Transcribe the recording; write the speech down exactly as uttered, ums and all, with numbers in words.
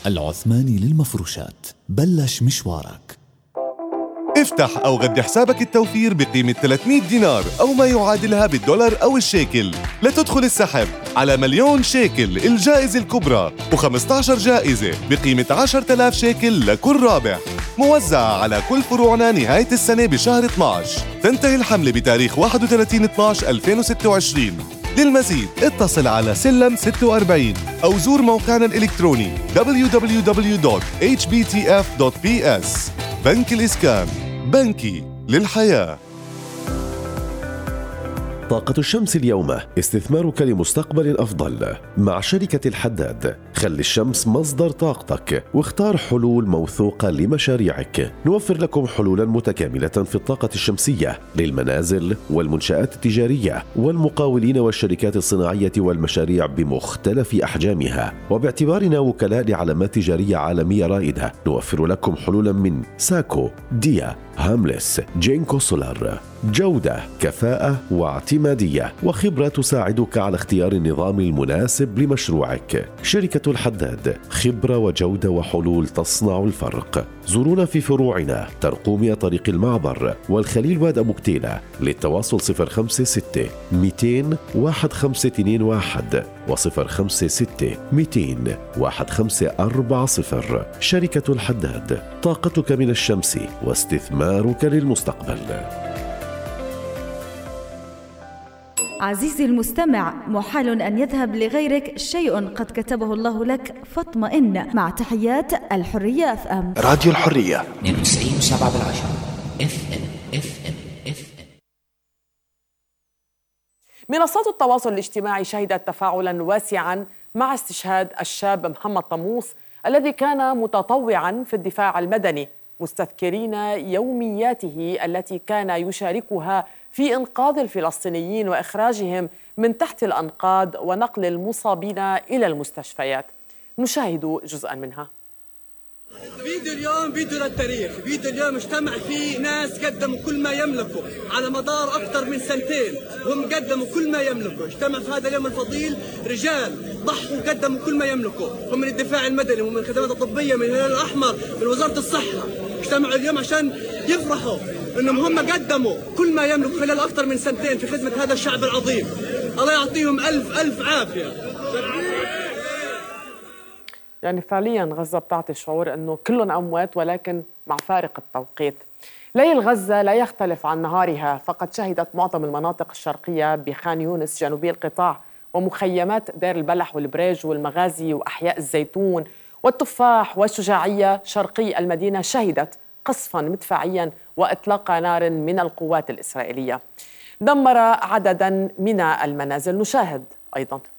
العثماني للمفروشات، بلش مشوارك. افتح أو غد حسابك التوفير بقيمة ثلاثمئة دينار أو ما يعادلها بالدولار أو الشيكل لتدخل السحب على مليون شيكل الجائزة الكبرى وخمسة عشر جائزة بقيمة عشرة آلاف شيكل لكل رابح، موزعة على كل فروعنا نهاية السنة بشهر اثني عشر. تنتهي الحملة بتاريخ واحد وثلاثين اثني عشر ألفين وستة وعشرين. للمزيد اتصل على سلم ستة وأربعين أو زور موقعنا الإلكتروني دبليو دبليو دبليو دوت إتش بي تي إف دوت بي إس. بنك الإسكان، بنكي للحياة. طاقة الشمس اليوم، استثمارك لمستقبل أفضل مع شركة الحداد. خلي الشمس مصدر طاقتك واختار حلول موثوقة لمشاريعك. نوفر لكم حلولا متكاملة في الطاقة الشمسية للمنازل والمنشآت التجارية والمقاولين والشركات الصناعية والمشاريع بمختلف أحجامها. وباعتبارنا وكلاء لعلامات تجارية عالمية رائدة، نوفر لكم حلولا من ساكو، ديا، هاملس، جينكو سولار. جودة، كفاءة واعتمادية وخبرة تساعدك على اختيار النظام المناسب لمشروعك. شركة الحداد، خبرة وجودة وحلول تصنع الفرق. زورونا في فروعنا ترقومية طريق المعبر والخليل واد أبو كتيلة. للتواصل صفر خمسة ستة مئتين واحد خمسة اثنين واحد وصفر خمسة ستة مئتين واحد خمسة أربعة صفر. شركة الحداد، طاقتك من الشمس واستثمارك للمستقبل. عزيزي المستمع، محال أن يذهب لغيرك شيء قد كتبه الله لك، فاطمئن. مع تحيات الحرية اف ام. راديو الحرية اثنين وتسعين فاصلة سبعة بالعشرة اف ام اف ام اف ام. منصات التواصل الاجتماعي شهدت تفاعلا واسعا مع استشهاد الشاب محمد طموس الذي كان متطوعا في الدفاع المدني، مستذكرين يومياته التي كان يشاركها في إنقاذ الفلسطينيين وإخراجهم من تحت الأنقاض ونقل المصابين إلى المستشفيات. نشاهد جزءا منها. فيديو اليوم فيديو للتاريخ، فيديو اليوم اجتمع فيه ناس قدموا كل ما يملكوا على مدار أكثر من سنتين، هم قدموا كل ما يملكوا. اجتمع في هذا اليوم الفضيل رجال ضحوا وقدموا كل ما يملكوا، هم من الدفاع المدني ومن الخدمات الطبية، من الهلال الأحمر، من وزارة الصحة. اجتمعوا اليوم عشان يفرحوا انهم هم قدموا كل ما يملكوا خلال أكثر من سنتين في خدمة هذا الشعب العظيم. الله يعطيهم ألف ألف عافية. يعني فعليا غزة بتعطي شعور أنه كلهم أموات ولكن مع فارق التوقيت. ليل غزة لا يختلف عن نهارها، فقد شهدت معظم المناطق الشرقية بخان يونس جنوبي القطاع ومخيمات دير البلح والبريج والمغازي وأحياء الزيتون والتفاح والشجاعية شرقي المدينة شهدت قصفا مدفعيا وإطلاق نار من القوات الإسرائيلية دمر عددا من المنازل. نشاهد أيضا.